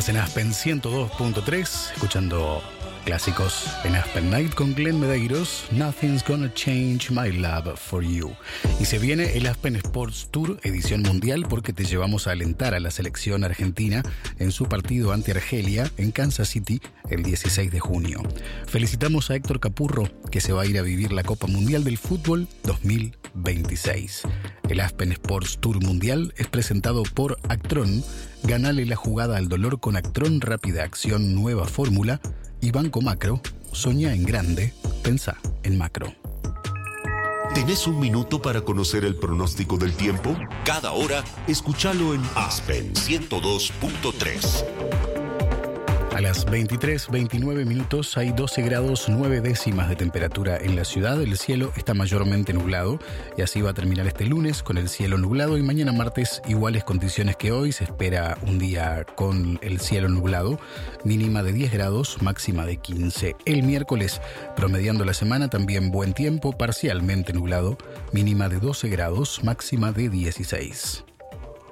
Estás en Aspen 102.3, escuchando clásicos en Aspen Night con Glenn Medeiros, Nothing's Gonna Change My Love For You. Y se viene el Aspen Sports Tour edición mundial porque te llevamos a alentar a la selección argentina en su partido ante Argelia en Kansas City el 16 de junio. Felicitamos a Héctor Capurro, que se va a ir a vivir la Copa Mundial del Fútbol 2026. El Aspen Sports Tour Mundial es presentado por Actron. Ganale la jugada al dolor con Actron Rápida Acción Nueva Fórmula y Banco Macro. Soñá en grande, pensá en macro. ¿Tenés un minuto para conocer el pronóstico del tiempo? Cada hora, escúchalo en Aspen 102.3. A las 23:29 minutos hay 12 grados 9 décimas de temperatura en la ciudad. El cielo está mayormente nublado y así va a terminar este lunes con el cielo nublado y mañana martes iguales condiciones que hoy. Se espera un día con el cielo nublado, mínima de 10 grados, máxima de 15. El miércoles, promediando la semana, también buen tiempo, parcialmente nublado, mínima de 12 grados, máxima de 16.